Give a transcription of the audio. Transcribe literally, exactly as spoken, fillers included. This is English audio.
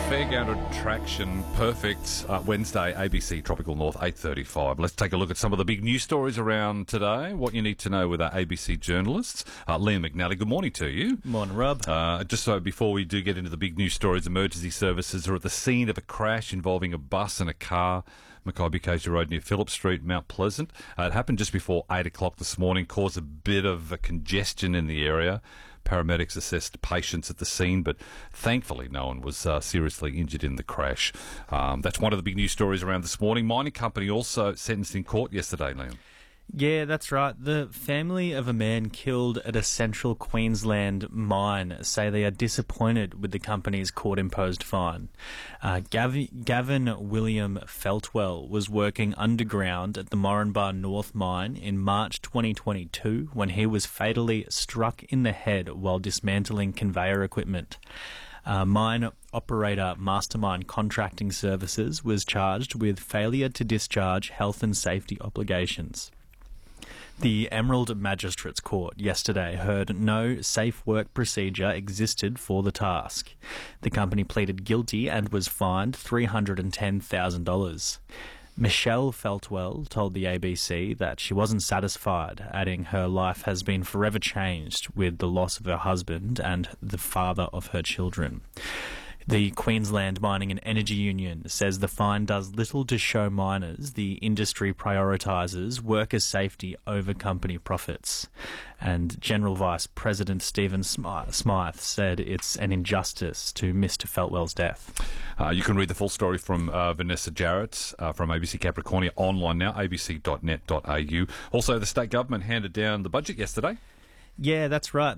Fairground attraction, perfect uh, Wednesday, A B C Tropical North, eight thirty-five. Let's take a look at some of the big news stories around today, what you need to know with our A B C journalists. Uh, Liam McNally, good morning to you. Morning, Rob. Uh, just so before we do get into the big news stories, emergency services are at the scene of a crash involving a bus and a car, Mackay-Bukasia Road near Phillip Street, Mount Pleasant. Uh, it happened just before eight o'clock this morning, caused a bit of a congestion in the area. Paramedics assessed patients at the scene, but thankfully no one was uh, seriously injured in the crash. Um, that's one of the big news stories around this morning. Mining company also sentenced in court yesterday, Liam. Yeah, that's right. The family of a man killed at a central Queensland mine say they are disappointed with the company's court-imposed fine. Uh, Gav- Gavin William Feltwell was working underground at the Moranbah North mine in March twenty twenty-two when he was fatally struck in the head while dismantling conveyor equipment. Uh, mine operator Mastermind Contracting Services was charged with failure to discharge health and safety obligations. The Emerald Magistrates Court yesterday heard no safe work procedure existed for the task. The company pleaded guilty and was fined three hundred ten thousand dollars. Michelle Feltwell told the A B C that she wasn't satisfied, adding her life has been forever changed with the loss of her husband and the father of her children. The Queensland Mining and Energy Union says the fine does little to show miners the industry prioritises worker safety over company profits. And General Vice President Stephen Smythe said it's an injustice to Mister Feltwell's death. Uh, you can read the full story from uh, Vanessa Jarrett uh, from A B C Capricornia online now, a b c dot net dot a u. Also, the state government handed down the budget yesterday. Yeah, that's right.